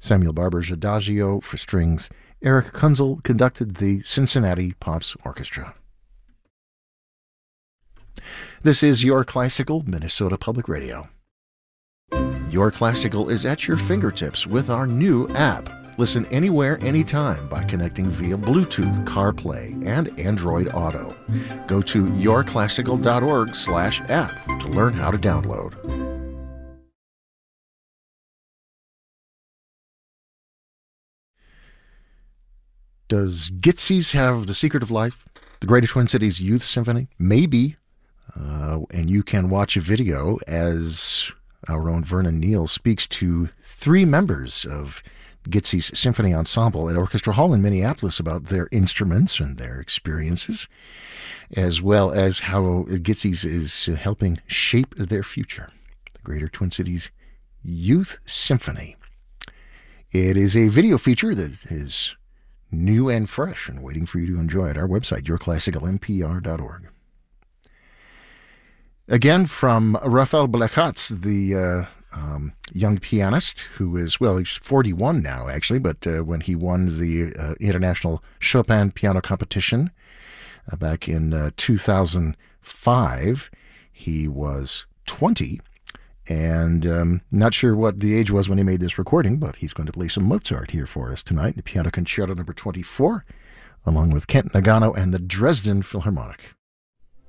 Samuel Barber's Adagio for strings. Eric Kunzel conducted the Cincinnati Pops Orchestra. This is Your Classical, Minnesota Public Radio. Your Classical is at your fingertips with our new app. Listen anywhere, anytime by connecting via Bluetooth, CarPlay, and Android Auto. Go to yourclassical.org/app to learn how to download. Does Gitsy's have the secret of life? The Greater Twin Cities Youth Symphony? Maybe. And you can watch a video as our own Vernon Neal speaks to 3 members of Gitsy's Symphony Ensemble at Orchestra Hall in Minneapolis about their instruments and their experiences, as well as how Gitsy's is helping shape their future. The Greater Twin Cities Youth Symphony. It is a video feature that is new and fresh and waiting for you to enjoy at our website, yourclassicalmpr.org. Again, from Rafael Blechacz, the young pianist who is, well, he's 41 now, actually, but when he won the International Chopin Piano Competition back in 2005, he was 20. And not sure what the age was when he made this recording, but he's going to play some Mozart here for us tonight, the Piano Concerto No. 24, along with Kent Nagano and the Dresden Philharmonic.